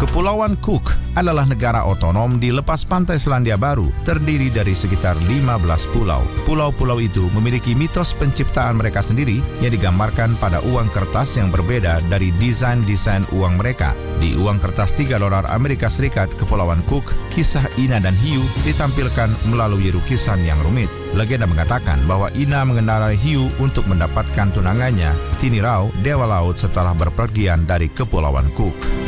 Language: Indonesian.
Kepulauan Cook adalah negara otonom di lepas pantai Selandia Baru, terdiri dari sekitar 15 pulau. Pulau-pulau itu memiliki mitos penciptaan mereka sendiri yang digambarkan pada uang kertas yang berbeda dari desain-desain uang mereka. Di uang kertas $3 Amerika Serikat Kepulauan Cook, kisah Ina dan hiu ditampilkan melalui lukisan yang rumit. Legenda mengatakan bahwa Ina mengendarai hiu untuk mendapatkan tunangannya, Tini Rao, dewa laut setelah berpergian dari Kepulauan Cook.